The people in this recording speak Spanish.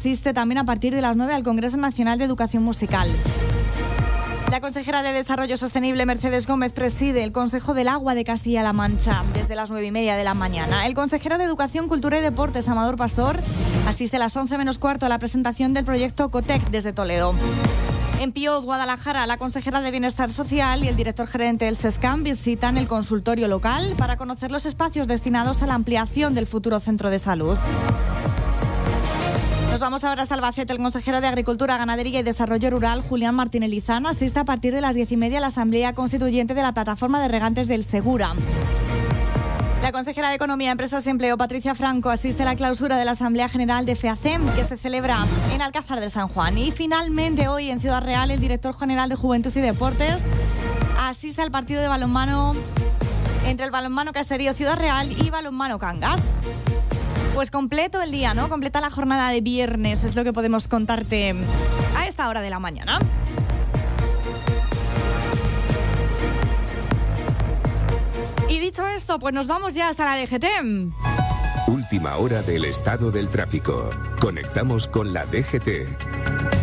asiste también a partir de las 9 al Congreso Nacional de Educación Musical. La consejera de Desarrollo Sostenible, Mercedes Gómez, preside el Consejo del Agua de Castilla-La Mancha desde las 9:30 de la mañana. El consejero de Educación, Cultura y Deportes, Amador Pastor, asiste a las 11 menos cuarto a la presentación del proyecto COTEC desde Toledo. En Pióz, Guadalajara, la consejera de Bienestar Social y el director gerente del SESCAM visitan el consultorio local para conocer los espacios destinados a la ampliación del futuro centro de salud. Nos vamos ahora hasta Albacete. El consejero de Agricultura, Ganadería y Desarrollo Rural, Julián Martínez Lizana, asiste a partir de las 10:30 a la Asamblea Constituyente de la Plataforma de Regantes del Segura. La consejera de Economía, Empresas y Empleo, Patricia Franco, asiste a la clausura de la Asamblea General de FEACEM, que se celebra en Alcázar de San Juan. Y finalmente hoy en Ciudad Real, el director general de Juventud y Deportes asiste al partido de balonmano entre el Balonmano Caserío Ciudad Real y Balonmano Cangas. Pues completo el día, ¿no? Completa la jornada de viernes, es lo que podemos contarte a esta hora de la mañana. Y dicho esto, pues nos vamos ya hasta la DGT. Última hora del estado del tráfico. Conectamos con la DGT.